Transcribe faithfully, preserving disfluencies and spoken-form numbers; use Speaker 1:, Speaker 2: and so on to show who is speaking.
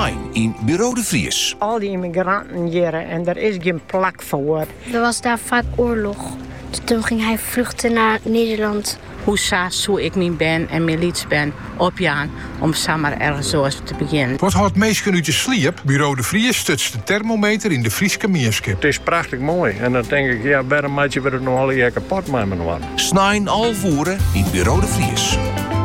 Speaker 1: Snijn in Bureau de Vries.
Speaker 2: Al die immigranten hier en er is geen plak voor.
Speaker 3: Er was daar vaak oorlog. Dus toen ging hij vluchten naar Nederland.
Speaker 4: Hoe saas hoe ik mijn ben en mijn lieds ben opjaan om samen ergens zo te beginnen.
Speaker 5: Wat houdt meestal uit de sliep? Bureau de Vries stutst de thermometer in de Frieske Meerskip.
Speaker 6: Het is prachtig mooi. En dan denk ik, ja, waarom maak je het nog al hier kapot met me?
Speaker 1: Snijn al voeren in Bureau de Vries.